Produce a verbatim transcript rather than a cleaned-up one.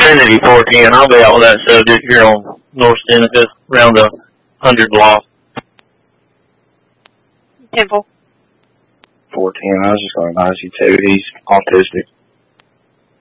Trinity four ten. I'll be out with that subject here on North Seneca around the hundred block. Temple. four ten. I was just going to advise you too. He's autistic.